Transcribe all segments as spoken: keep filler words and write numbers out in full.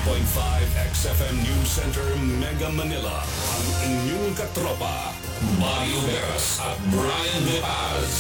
point five X F M News Center, Mega Manila. Ang inyong katropa, Mario Veras at Brian De Paz.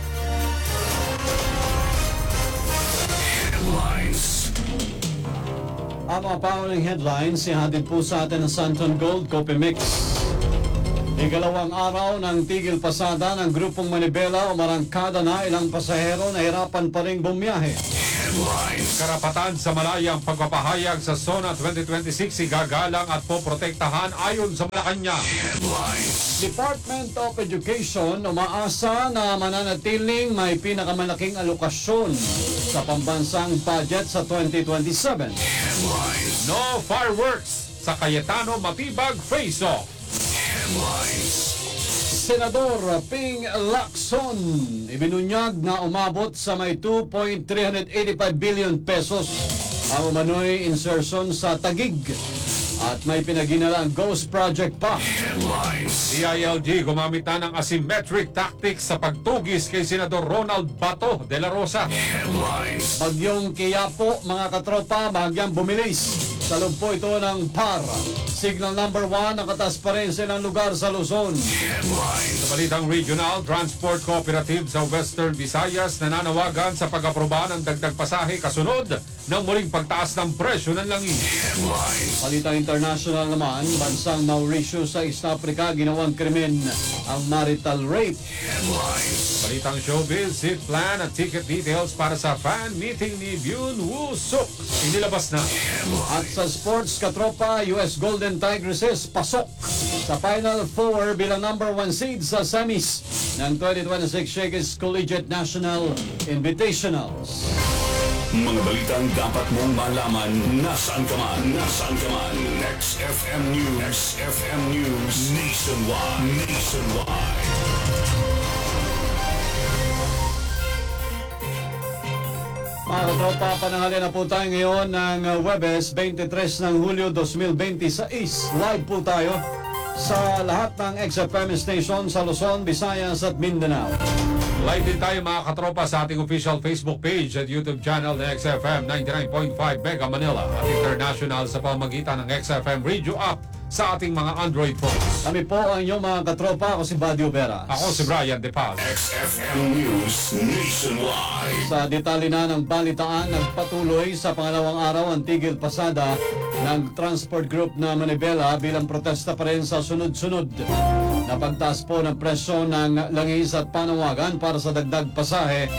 Headlines. Ang mga panguling headlines, ihatid po sa atin ng Santon Gold Coffee Mix. Ikalawang araw ng tigil pasada ng grupong Manibela, umarangkada na ilang pasahero na hirapan pa rin bumiyahe. Headlines. Karapatan sa malayang pagpapahayag sa SONA twenty twenty-six igagalang at poprotektahan ayon sa Malacanang. Headlines. Department of Education umaasa na mananatiling may pinakamalaking alokasyon sa pambansang budget sa twenty twenty-seven. Headlines. No fireworks sa Cayetano Matibag face-off. Headlines. Senador Ping Lacson ibinunyag na umabot sa may two point three eight five billion pesos ang umano'y insertion sa Taguig at may pinaginalang ghost project pa. Headlines. D I L G gumamit na ng asymmetric tactics sa pagtugis kay Senador Ronald Bato de la Rosa. Headlines. Bagyong Quiapo, mga katropa, bahagyang bumilis. Sa loob po ito ng P A R. Signal number one, nakatas pa rin silang lugar sa Luzon. Headlines. Sa balitang regional, Transport Cooperative sa Western Visayas nananawagan sa pag-aproba ng dagdag pasahe kasunod ng muling pagtaas ng presyo ng langis. Headlines. Balitang international naman, bansang Mauritius sa East Africa, ginawang krimen ang marital rape. Headlines. Balitang showbiz, seat plan at ticket details para sa fan meeting ni Byun Woo Suk inilabas na. At sa sports, katropa, U S Golden Tigresses pasok sa Final Four bilang number one seed sa semis ng twenty twenty-six Shakey's Collegiate National Invitationals. Mga balitang dapat mong malaman nasaan ka man. Nasaan ka man. X F M News. X F M News. Nationwide. Nationwide. Mga katropa, pananghalian na po tayo ngayon ng uh, Webes, twenty-tres ng Hulyo two thousand twenty-six. Live po tayo sa lahat ng X F M station sa Luzon, Visayas at Mindanao. Live din tayo mga katropa sa ating official Facebook page at YouTube channel ng X F M ninety-nine point five Mega Manila at international sa pamagitan ng X F M radio app sa ating mga Android phones. Kami po ang inyong mga katropa, ako si Badio Veras. Ako si Brian De Paz. X F M News Nationwide. Sa detalye na ng balitaan, nagpatuloy sa pangalawang araw ang tigil pasada ng transport group na Manibela bilang protesta pa rin sa sunod-sunod na pagtaas po ng presyo ng langis at panawagan para sa dagdag pasahe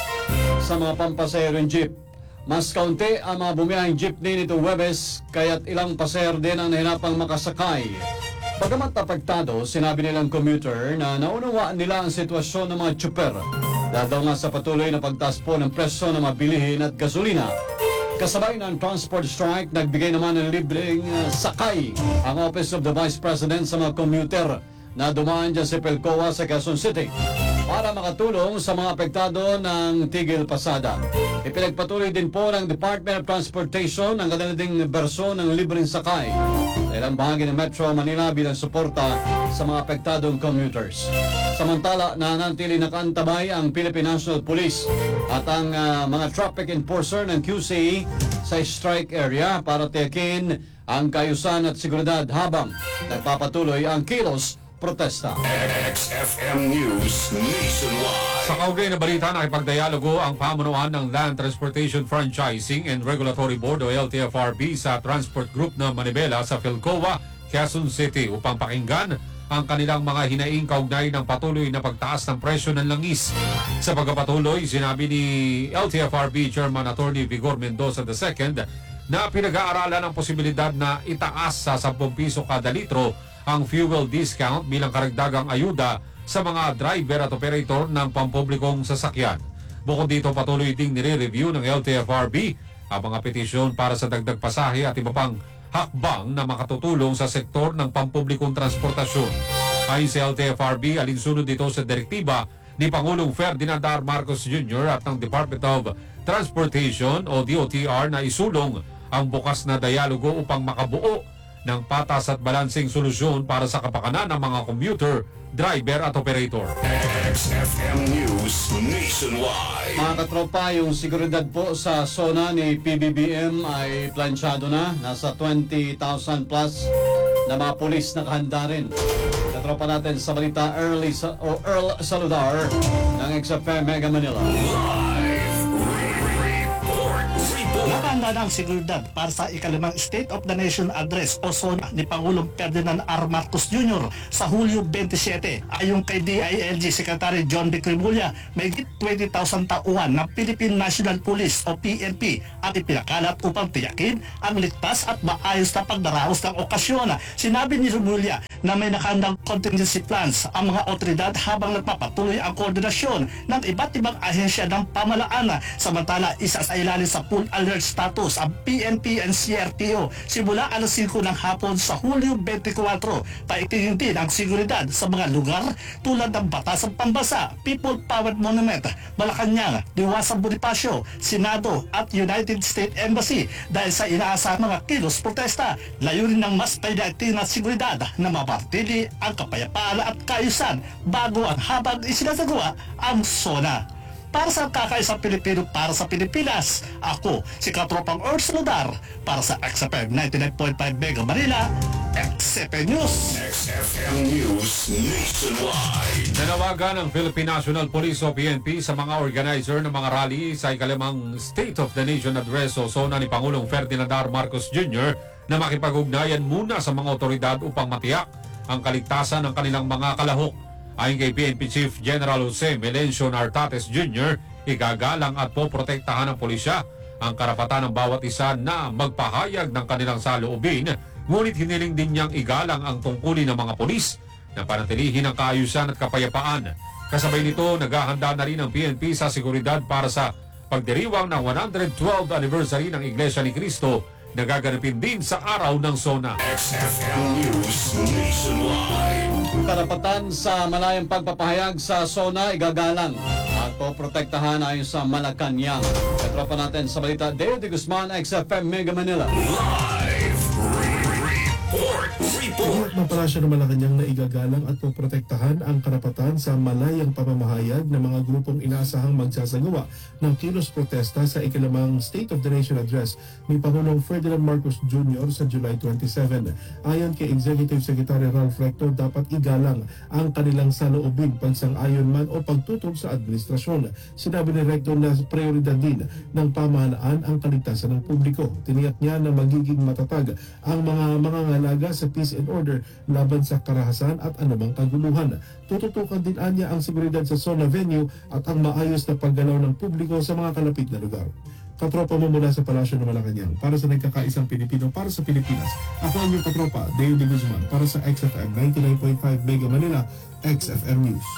sa mga pampasaherong jeep. Mas kaunti ang mga bumiyahing jeepney nito Webes, kaya't ilang pasahero din ang nahinapang makasakay. Bagamat apektado, sinabi nilang commuter na naunawaan nila ang sitwasyon ng mga tsuper dahil nga sa patuloy na pagtaas po ng presyo ng mga bilihin at gasolina. Kasabay ng transport strike, nagbigay naman ng libreng uh, sakay ang Office of the Vice President sa mga commuter na dumaan dyan sa Pelcoa sa Quezon City para makatulong sa mga apektado ng tigil pasada. Ipinagpatuloy din po ng Department of Transportation ang kanilang bersyon ng libreng sakay sa ilang bahagi ng Metro Manila bilang suporta sa mga apektadong commuters. Samantala, nananatili nakaantabay ang Philippine National Police at ang uh, mga traffic enforcer ng Q C sa strike area para tiyakin ang kaayusan at seguridad habang nagpapatuloy ang kilos protesta. X F M News Nationwide. Sa kaugnay na balita, nakipagdialogo ang pamunuan ng Land Transportation Franchising and Regulatory Board o L T F R B sa Transport Group na Manibela sa Philcoa, Quezon City upang pakinggan ang kanilang mga hinaing kaugnay ng patuloy na pagtaas ng presyo ng langis. Sa pagpapatuloy, sinabi ni L T F R B Chairman Attorney Vigor Mendoza the second na pinag-aaralan ang posibilidad na itaas sa ten piso kada litro ang fuel discount bilang karagdagang ayuda sa mga driver at operator ng pampublikong sasakyan. Bukod dito, patuloy ding nire-review ng L T F R B ang mga petisyon para sa dagdag pasahe at iba pang hakbang na makatutulong sa sektor ng pampublikong transportasyon. Ayon sa L T F R B, alinsunod dito sa direktiba ni Pangulong Ferdinand R. Marcos Junior at ng Department of Transportation o D O T R na isulong ang bukas na dialogo upang makabuo ng patas at balansing solusyon para sa kapakanan ng mga commuter, driver at operator. X F M News Nationwide. Mga katropa, yung seguridad po sa zona ni P B B M ay plansyado na. Nasa twenty thousand plus na mga pulis nakahanda rin. Katropa natin sa balita Early sa, o Earl Saludar ng X F M Mega Manila. Live report. Report. Nakahanda na ang seguridad para sa ikalimang State of the Nation Address o SONA ni Pangulong Ferdinand R. Marcos Junior sa Hulyo twenty-seven. Ayon kay D I L G Secretary John D. Cremulya, may twenty thousand tauhan ng Philippine National Police o P N P ang ipinakalat upang tiyakin ang ligtas at maayos na pagdaraos ng okasyon. Sinabi ni Cremulya na may nakahandang contingency plans ang mga otoridad habang nagpapatuloy ang koordinasyon ng iba't ibang ahensya ng pamalaan. Samantala, isa sa ilalim sa full alert status ang P N P and C R P O simula alas singko ng hapon sa Hulyo twenty-four. Paigtingin din ang seguridad sa mga lugar tulad ng Batasang Pambasa, People Powered Monument, Malacanang, Diwasang Bonifacio, Senado at United States Embassy dahil sa inaasahang mga kilos protesta. Layunin ng mas paidating na seguridad na mapartili ang kapayapaan at kaayusan bago at habang isinasagawa ang SONA. Para sa kakaisang Pilipino, para sa Pilipinas, ako si Katropang Earth Saludar para sa X F M ninety-nine point five Mega Manila, X F M News. X F M News Nationwide. Nanawagan ng Philippine National Police o P N P sa mga organizer ng mga rally sa ikalimang State of the Nation Address o SONA ni Pangulong Ferdinand R. Marcos Junior na makipag-ugnayan muna sa mga otoridad upang matiyak ang kaligtasan ng kanilang mga kalahok. Ayon kay P N P Chief General Jose Melencio Nartates Junior, igagalang at poprotektahan ng pulisya ang karapatan ng bawat isa na magpahayag ng kanilang saloobin, ngunit hiniling din niyang igalang ang tungkulin ng mga pulis na panatilihin ang kaayusan at kapayapaan. Kasabay nito, naghahanda na rin ang P N P sa seguridad para sa pagdiriwang ng one hundred twelfth anniversary ng Iglesia ni Cristo na gaganapin din sa araw ng SONA. X F M News Nationwide. Karapatan sa malayang pagpapahayag sa SONA igagalang at poprotektahan ayon sa Malacanang. Katropa natin sa balita, Deo de Guzman, X F M Mega Manila. Live report. Report. Tiyak ng palasyo ng Malacanang na igagalang at poprotektahan ang karapatan sa malayang pamamahayag ng mga grupong inaasahang magsasagawa ng kilos protesta sa ikalimang State of the Nation Address ni Pangulong Ferdinand Marcos Junior sa July twenty-seven. Ayon kay Executive Secretary Ralph Rector, dapat igalang ang kanilang saloobin, pagsang-ayon man o pagtutol sa administrasyon. Sinabi ni Rector na prioridad din ng pamahalaan ang kaligtasan ng publiko. Tiniyak niya na magiging matatag ang mga mangangalaga sa peace and order laban sa karahasan at anumang kaguluhan. Tututukan din anya ang seguridad sa SONA venue at ang maayos na paggalaw ng publiko sa mga kalapit na lugar. Katropa mo mula sa Palasyo ng Malacanang para sa nagkakaisang Pilipino para sa Pilipinas. Ako ang iyong katropa, Deo de Guzman para sa X F M ninety-nine point five Mega Manila, X F M News.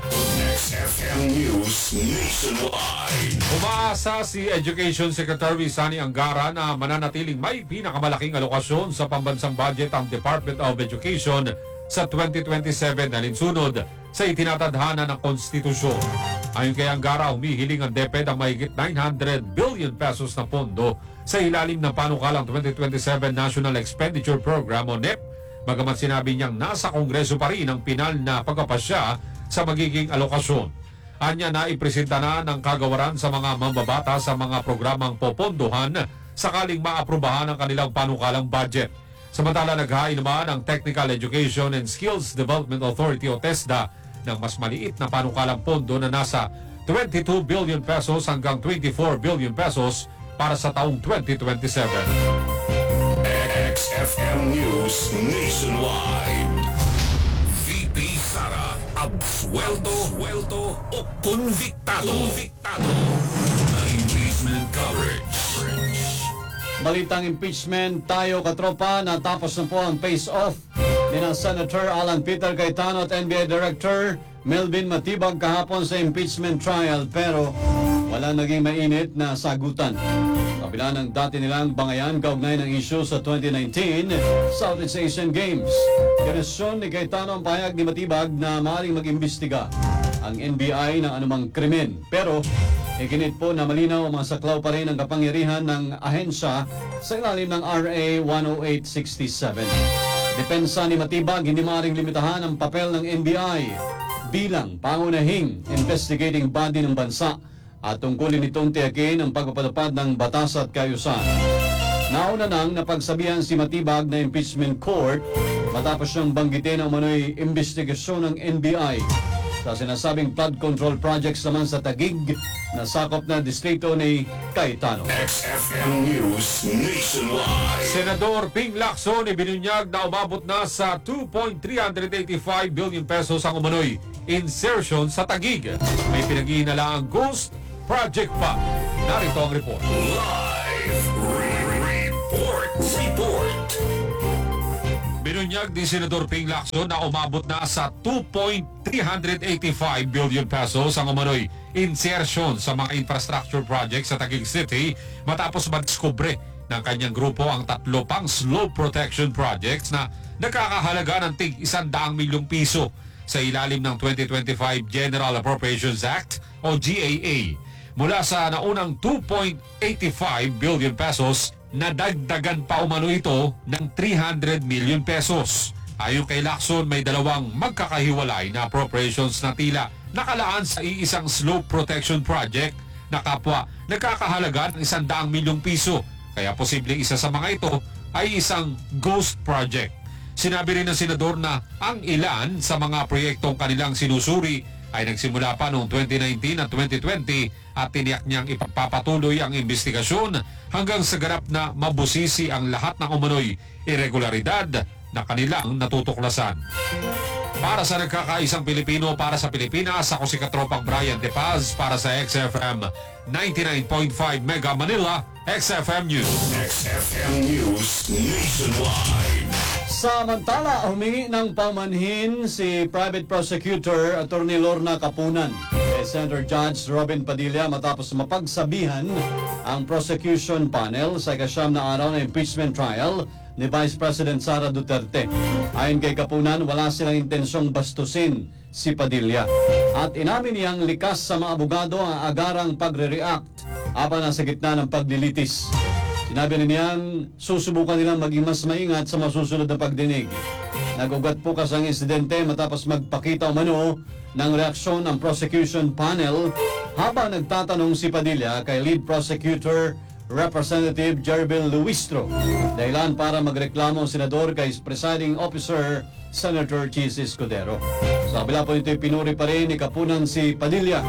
X F M News Nationwide. Umaasa si Education Secretary Sani Angara na mananatiling may pinakamalaking alokasyon sa pambansang budget ang Department of Education sa twenty twenty-seven alinsunod sa itinatadhana ng konstitusyon. Ayon kay Angara, humihiling ang DepEd ang mahigit nine hundred billion pesos na pondo sa ilalim ng panukalang twenty twenty-seven National Expenditure Program o N E P. Bagamat sinabi niyang nasa Kongreso pa rin ang pinal na pagpapasya sa magiging alokasyon. Anya na ipresenta na ng kagawaran sa mga mambabata sa mga programang popondohan sakaling maaprubahan ang kanilang panukalang budget. Samantala, naghain naman ang Technical Education and Skills Development Authority o TESDA ng mas maliit na panukalang pondo na nasa twenty-two billion pesos hanggang twenty-four billion pesos para sa taong twenty twenty-seven. X F M News Nationwide. V P Sara, absuelto, suelto o convictado. Convictado. Impeachment coverage. Balitang impeachment tayo, katropa. Natapos na po ang face-off ni na Senator Alan Peter Cayetano at N B I Director Melvin Matibag kahapon sa impeachment trial, pero wala naging mainit na sagutan. Kabila ng dati nilang bangayan kaugnay ng issue sa twenty nineteen Southeast Asian Games. Kinesyon ni Cayetano ang pahayag ni Matibag na maaaring mag-imbestiga ang N B I ng anumang krimen, pero Iginit po na malinaw ang mga saklaw pa rin ang kapangyarihan ng ahensya sa ilalim ng R A one oh eight sixty-seven. Depensa ni Matibag, hindi maaaring limitahan ang papel ng N B I bilang pangunahing investigating body ng bansa at tungkulin itong tiyakin ang pagpapatupad ng batas at kaayusan. Nauna nang napagsabihan si Matibag na impeachment court matapos siyang banggitin ang manoy investigasyon ng N B I sa sinasabing flood control projects naman sa Taguig na sakop na distrito ni Cayetano. X F M News Nationwide. Senador Ping Lacson ibinunyag na umabot na sa two point three eight five billion pesos ang umano'y insertion sa Taguig. May pinag-iinala ang ghost project pa. Narito ang report. Live report. Report. Binunyag ni Senador Ping Lacson na umabot na sa two point three eight five billion pesos ang umano'y insertion sa mga infrastructure projects sa Taguig City matapos madiskubre ng kanyang grupo ang tatlo pang slope protection projects na nakakahalaga ng tig isandaang milyong piso sa ilalim ng twenty twenty-five General Appropriations Act o G A A. Mula sa naunang two point eight five billion pesos, nadagdagan pa umano ito ng three hundred million pesos. Ayon kay Lacson, may dalawang magkakahiwalay na appropriations na tila nakalaan sa iisang slope protection project na kapwa nagkakahalaga ng isandaang milyong piso. Kaya posibleng isa sa mga ito ay isang ghost project. Sinabi rin ng senador na ang ilan sa mga proyektong kanilang sinusuri ay nagsimula pa noong twenty nineteen at twenty twenty at tiniyak niyang ipagpapatuloy ang investigasyon hanggang sa ganap na mabusisi ang lahat ng umano'y irregularidad na kanilang natutuklasan. Para sa nagkakaisang Pilipino, para sa Pilipinas, ako si Katropang Brian De Paz para sa X F M ninety-nine point five Mega Manila, X F M News. X F M News Nationwide. Samantala, humingi ng pamanhin si Private Prosecutor Attorney Lorna Kapunan kay Senator Judge Robin Padilla matapos mapagsabihan ang prosecution panel sa ikasyam na araw na impeachment trial ni Vice President Sara Duterte. Ayon kay Kapunan, wala silang intensyong bastusin si Padilla. At inamin niyang likas sa mga abogado ang agarang pagre-react habang nasa gitna ng paglilitis. Sinabi niyang susubukan nilang maging mas maingat sa masusunod na pagdinig. Nagugat po kasi ang insidente matapos magpakita umano ng reaksyon ng prosecution panel habang nagtatanong si Padilla kay Lead Prosecutor Representative Jerbil Luistro. Dahilan para magreklamo ang senador kay Presiding Officer Senator Chis Escudero. Sa kabila po ito'y pinuri pa rin ni Kapunan si Padilla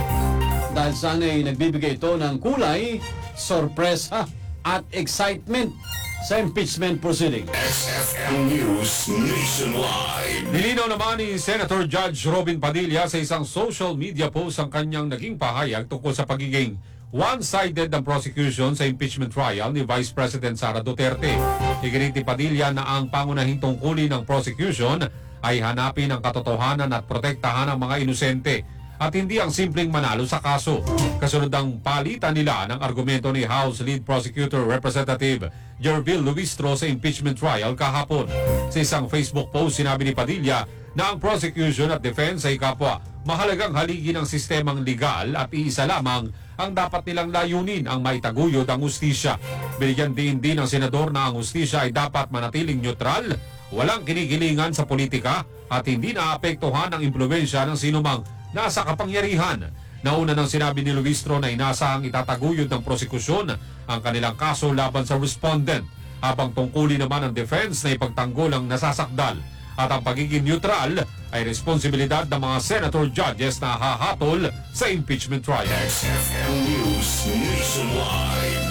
dahil sana'y nagbibigay ito ng kulay, sorpresa at excitement sa impeachment proceeding. X F M News Nationwide. Nilinaw naman ni Senator Judge Robin Padilla sa isang social media post ang kanyang naging pahayag tungkol sa pagiging one-sided ang prosecution sa impeachment trial ni Vice President Sara Duterte. Iginit ni Padilla na ang pangunahing tungkulin ng prosecution ay hanapin ang katotohanan at protektahan ang mga inosente at hindi ang simpleng manalo sa kaso. Kasunod ang palitan nila ng argumento ni House Lead Prosecutor Representative Jerbil Luistro sa impeachment trial kahapon. Sa isang Facebook post, sinabi ni Padilla na ang prosecution at defense ay kapwa mahalagang haligi ng sistemang legal at iisa lamang ang dapat nilang layunin ang maitaguyod ang hustisya. Binigyan din din ng senador na ang hustisya ay dapat manatiling neutral, walang kinikilingan sa politika at hindi naapektuhan ang impluwensya ng sinumang nasa kapangyarihan. Nauna nang sinabi ni Luistro na inasahang itataguyod ng prosekusyon ang kanilang kaso laban sa respondent, habang tungkulin naman ng defense na ipagtanggol ang nasasakdal at ang pagiging neutral ay responsibilidad ng mga senator judges na hahatol sa impeachment trial. X F M News Nationwide.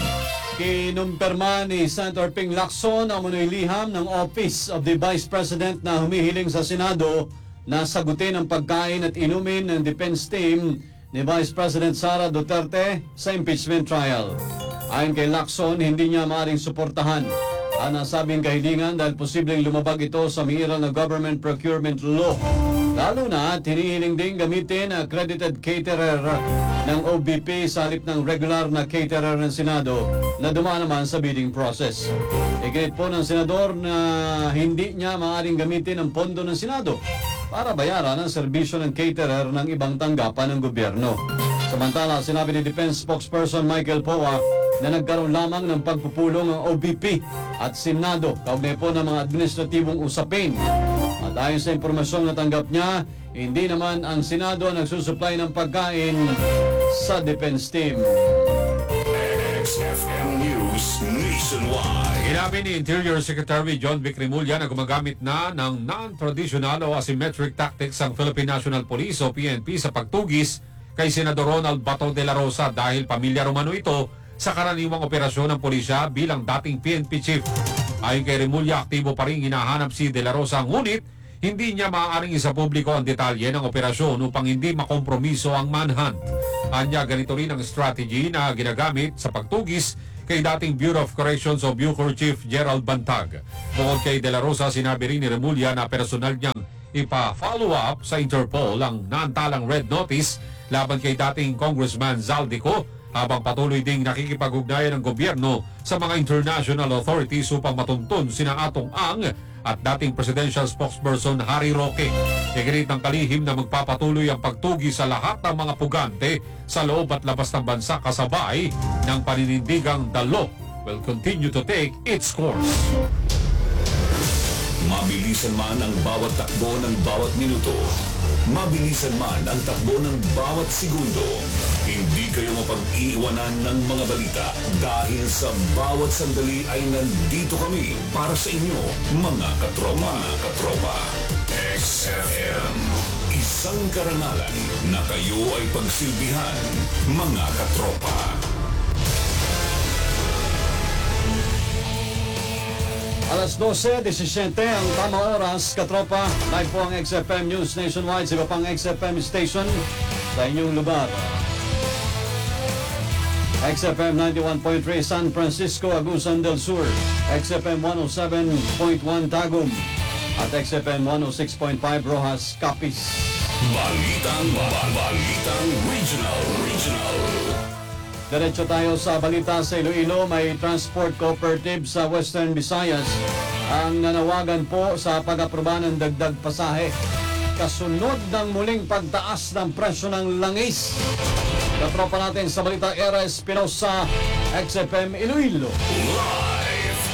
Kinumpirma ni Senator Ping Lacson ang manoy liham ng Office of the Vice President na humihiling sa Senado na sagutin ang pagkain at inumin ng defense team ni Vice President Sara Duterte sa impeachment trial. Ayon kay Lacson, hindi niya maaaring suportahan ang nasabing kahilingan dahil posibleng lumabag ito sa miiral na government procurement law. Lalo na at hinihiling din gamitin ang accredited caterer ng O B P sa halip ng regular na caterer ng Senado na dumaan naman sa bidding process. Iginit po ng senador na hindi niya maaaring gamitin ang pondo ng Senado para bayaran ang serbisyo ng caterer ng ibang tanggapan ng gobyerno. Samantala, sinabi ni Defense Spokesperson Michael Poa na nagkaroon lamang ng pagpupulong ang O B P at Senado kaugnay po ng mga administratibong usapin. At ayon sa impormasyong natanggap niya, hindi naman ang Senado ang nagsusupply ng pagkain sa defense team. X F M News Nationwide. Inamin ni Interior Secretary John Vic Rimulya na gumagamit na ng non-traditional o asymmetric tactics ang Philippine National Police o P N P sa pagtugis kay Senador Ronald Bato de la Rosa dahil pamilyar umano ito sa karaniwang operasyon ng pulisya bilang dating P N P chief. Ayon kay Rimulya, aktibo pa rin hinahanap si de la Rosa, ngunit hindi niya maaaring isapubliko ang detalye ng operasyon upang hindi makompromiso ang manhunt. Anya, ganito rin ang strategy na ginagamit sa pagtugis kay dating Bureau of Corrections o Bucor Chief Gerald Bantag. Bukod kay de la Rosa, sinabi rin ni Rimulya na personal niyang ipa-follow up sa Interpol ang naantalang red notice laban kay dating Congressman Zaldico habang patuloy ding nakikipag-ugnayan ng gobyerno sa mga international authorities upang matuntun sina Atong Ang at dating Presidential Spokesperson Harry Roque. Iginit ng kalihim na magpapatuloy ang pagtugi sa lahat ng mga pugante sa loob at labas ng bansa kasabay ng paninindigang the law will continue to take its course. Mabilisan man ang bawat takbo ng bawat minuto, mabilisan man ang takbo ng bawat segundo, hindi kayo mapag-iiwanan ng mga balita dahil sa bawat sandali ay nandito kami para sa inyo, mga katropa. Mga katropa. X F M. Isang karangalan na kayo ay pagsilbihan, mga katropa. Alas dose, disisiete ang tamang oras, katropa. Live po ang X F M News Nationwide sa iba pang X F M station sa inyong lugar. X F M ninety-one point three San Francisco, Agusan del Sur, X F M one oh seven point one Tagum, at X F M one oh six point five Rojas, Capiz. Balitang, balitang regional, regional. Diretso tayo sa balita sa Iloilo. May transport cooperative sa Western Visayas ang nanawagan po sa pag-aproba ng dagdag pasahe kasunod ng muling pagtaas ng presyo ng langis. Katropa natin sa balita, Era Espinosa, X F M Iloilo. Live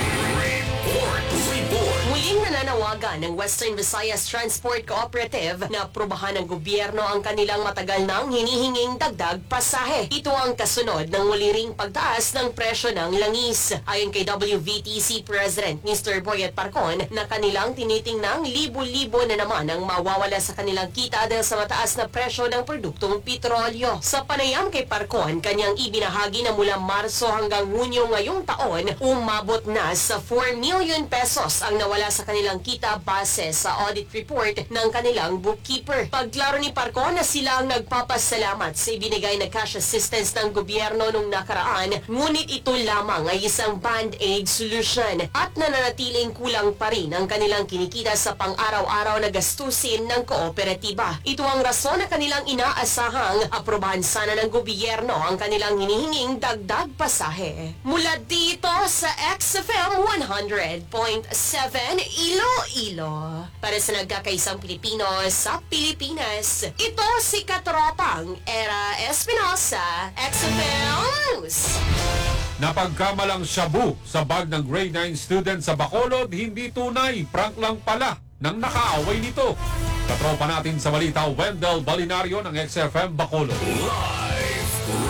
report, report. Muling nananawagan ng Western Visayas Transport Cooperative na aprobahan ng gobyerno ang kanilang matagal nang hinihinging dagdag pasahe. Ito ang kasunod ng muli ring pagtaas ng presyo ng langis. Ayon kay W V T C President mister Boyet Parcon na kanilang tinitingnang libo-libo na naman ang mawawala sa kanilang kita dahil sa mataas na presyo ng produktong petrolyo. Sa panayam kay Parcon, kanyang ibinahagi na mula Marso hanggang Hunyo ngayong taon, umabot na sa four million pesos ang nawala sa kanilang kita base sa audit report ng kanilang bookkeeper. Pagklaro ni Parcon na sila ang nagpapasalamat sa ibinigay na cash assistance ng gobyerno nung nakaraan, ngunit ito lamang ay isang band-aid solution at nananatiling kulang pa rin ang kanilang kinikita sa pang-araw-araw na gastusin ng kooperatiba. Ito ang rason na kanilang inaasahang aprobahan sana ng gobyerno ang kanilang hinihinging dagdag pasahe. Mula dito sa X F M one hundred point seven Iloilo. Para sa nagkakaisang Pilipino sa Pilipinas, ito si Katropang Era Espinosa, X F M News. Napagkamalang shabu sa bag ng grade nine student sa Bacolod, hindi tunay, prank lang pala ng nakaaway nito. Katropa natin sa balita, Wendell Balinario ng X F M Bacolod. Live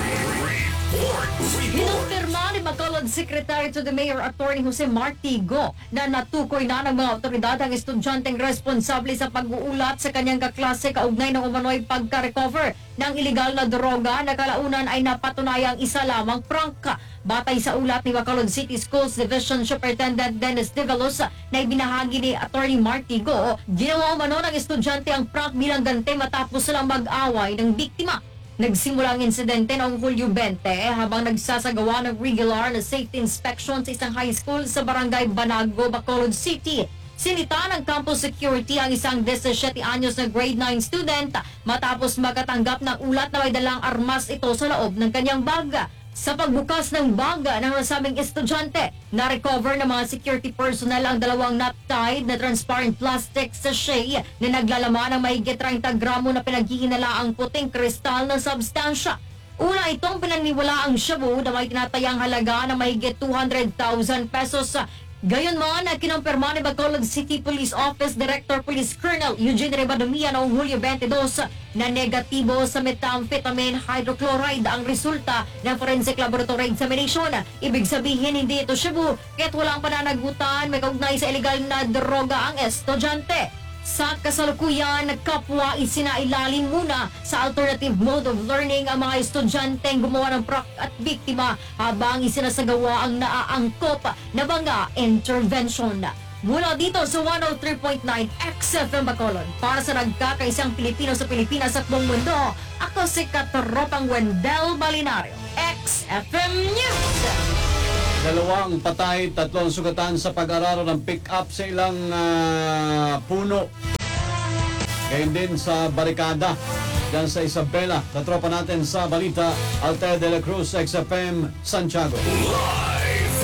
report, report. Kinumpirma ni Bacolod Secretary to the Mayor Attorney Jose Martigo na natukoy na ng mga otoridad ang estudyanteng responsable sa pag-uulat sa kanyang kaklase kaugnay ng umano'y pagka-recover ng iligal na droga na kalaunan ay napatunayang isa lamang prangka. Batay sa ulat ni Bacolod City Schools Division Superintendent Dennis Develos na ibinahagi ni Attorney Martigo, ginawa umano ng estudyante ang prank bilang gante matapos silang mag-away ng biktima. Nagsimula ang insidente noong Hulyo twenty habang nagsasagawa ng regular na safety inspection sa isang high school sa barangay Banago, Bacolod City. Sinita ng campus security ang isang seventeen anyos na grade nine student matapos makatanggap ng ulat na may dalang armas ito sa loob ng kanyang bag. Sa pagbukas ng bangga ng nasabing estudyante, na-recover ng mga security personnel ang dalawang knot-tied na transparent plastic sachet na naglalaman ng mahigit thirty gramo na pinaghihinalaang puting kristal na substansya. Una itong pinaniniwalaang shabu na may tinatayang halaga na mahigit two hundred thousand pesos. Gayunman, kinumpirma ni Bacolod City Police Office Director Police Colonel Eugene Ribadumia noong Hulyo twenty-dos na negatibo sa methamphetamine hydrochloride ang resulta ng forensic laboratory examination. Ibig sabihin, hindi ito shabu, kaya't walang pananagutan may kaugnay sa illegal na droga ang estudyante. Sa kasalukuyan, kapwa isinailalim muna sa alternative mode of learning ang mga estudyanteng gumawa ng prak at biktima habang isinasagawa ang naaangkop na bangga intervention. Mula dito sa one oh three point nine X F M Bacolod, para sa nagkakaisang Pilipino sa Pilipinas at buong mundo, ako si Katropang Wendell Balinario, X F M News! Dalawang patay, tatlong sugatan sa pag-araro ng pick-up sa ilang ah, puno. Ngayon din sa barikada dyan sa Isabela. Katropa natin sa balita, Altea de la Cruz, X F M, Santiago. Live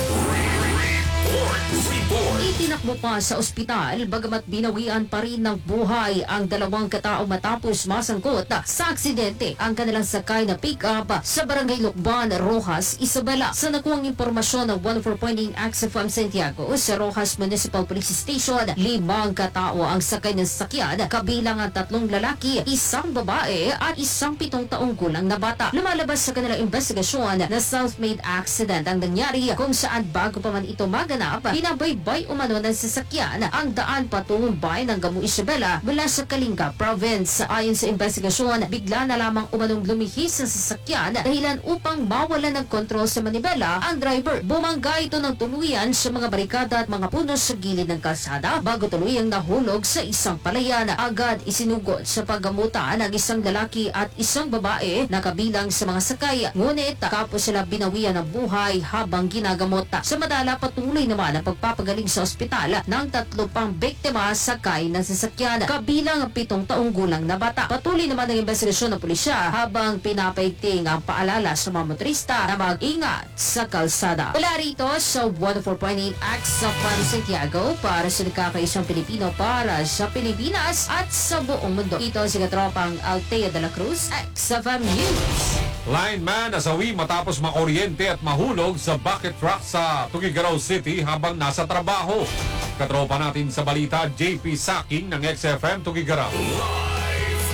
report, report. Itinakbo pa sa ospital bagamat binawian pa rin ng buhay ang dalawang katao matapos masangkot sa aksidente ang kanilang sakay na pick-up sa Barangay Lukban, Rojas, Isabela. Sa nakuhang impormasyon ng one oh four point nine X F M Santiago sa Rojas Municipal Police Station, limang katao ang sakay ng sasakyan, kabilang ang tatlong lalaki, isang babae at isang pitong taong gulang na bata. Lumalabas sa kanilang investigasyon na self-made accident ang nangyari kung saan bago pa man ito maganap, pinabaybay umano ng sasakyan ang daan patungong bayan ng Gamu, Isabela mula sa Kalinga Province. Ayon sa investigasyon, bigla na lamang umanong lumihis ang sasakyan dahilan upang mawalan ng kontrol sa manibela ang driver. Bumangga ito ng tuluyan sa mga barikada at mga puno sa gilid ng kalsada bago tuluyang nahulog sa isang palayan. Agad isinugod sa paggamutan ang isang lalaki at isang babae na kabilang sa mga sakay. Ngunit kapos sila binawian ng buhay habang ginagamot. Samantala, patuloy naman ang pagpapagaling sa ospital ng tatlo pang biktima sakay ng sasakyan, kabilang ang pitong taong gulang na bata. Patuloy naman ang investigasyon ng pulisya habang pinapaigting ang paalala sa mga motorista na mag-ingat sa kalsada. Mula rito sa one oh four point eight X F M Santiago para sa nakakaisang Pilipino para sa Pilipinas at sa buong mundo. Ito si Katropang Altea de la Cruz, X F M News. Lineman nasawi matapos makuryente at mahulog sa bucket truck sa Tuguegarao City habang nasa trabaho. Katropa natin sa balita, J P Saking ng X F M Tuguegarao. Live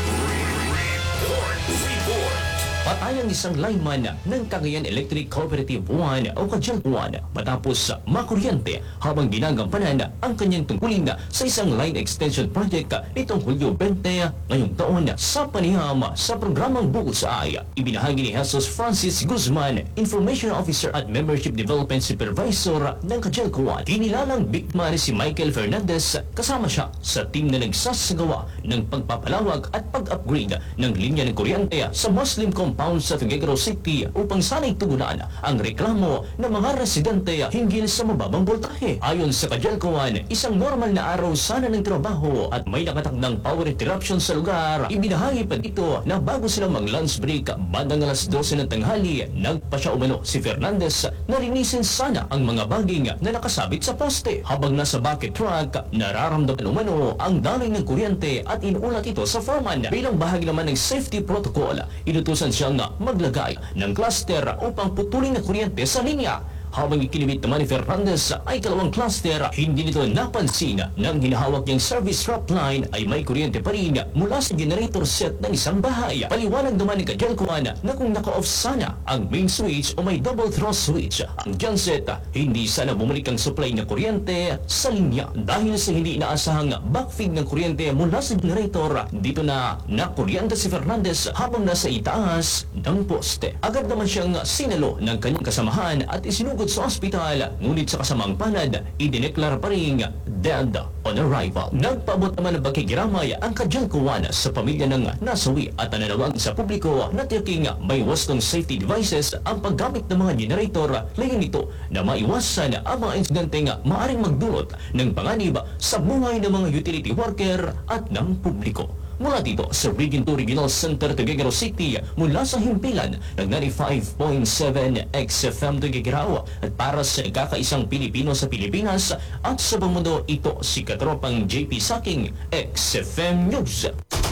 report, report. Patay ang isang lineman ng Cagayan Electric Cooperative one o Kajal one matapos makuryente habang ginagampanan ang kanyang tungkulin sa isang line extension project nitong Hulyo twenty ngayong taon sa paniham sa programang Bukusay. Ibinahagi ni Jesus Francis Guzman, Information Officer at Membership Development Supervisor ng Kajal one. Kinilalang biktima ni si Michael Fernandez, kasama siya sa team na nagsasagawa ng pagpapalawag at pag-upgrade ng linya ng kuryente sa Muslim compound sa Tuguegarao City upang sanay tugunan ang reklamo ng mga residente hinggil sa mababang voltahe. Ayon sa Kajalkuan, isang normal na araw sana ng trabaho at may nakatakdang power interruption sa lugar. Ibinahagi pa dito na bago sila mag-lunch break bandang alas dose ng tanghali, nagpasya umano si Fernandez na linisin sana ang mga baging na nakasabit sa poste. Habang nasa bucket truck, nararamdaman umano ang daloy ng kuryente at inuulat ito sa foreman. Bilang bahagi naman ng safety protocol, inutusan siyang maglagay ng cluster upang putulin ang kuryente sa linya. Habang ikinibit naman ni Fernandez ay kalawang cluster, hindi nito napansin na ang hinahawak niyang service drop line ay may kuryente pa rin mula sa generator set ng isang bahay. Paliwanag naman ni Kajalkuan na kung naka-off sana ang main switch o may double throw switch ang genset, hindi sana bumalik ang supply ng kuryente sa linya. Dahil sa hindi inaasahang backfeed ng kuryente mula sa generator, dito na nakuryente si Fernandez habang nasa itaas ng poste. Agad naman siyang sinalo ng kanyang kasamahan at isinugod sa ospital, ngunit sa kasamang palad, idineklara pa rin dead on arrival. Nagpaabot naman ng bakikiramay ang Kajalkuan sa pamilya ng nasawi at nananawag sa publiko na tiyaking may wastong safety devices ang paggamit ng mga generator, layon nito na maiwasan ang mga insidenteng maaring magdulot ng panganib sa buhay ng mga utility worker at ng publiko. mula dito sa Region two Regional Center Tuguegarao City mula sa himpilan ng ninety-five point seven X F M Tuguegarao at para sa kakaisang Pilipino sa Pilipinas at sa buong mundo, ito si Katropang J P Saking, X F M News.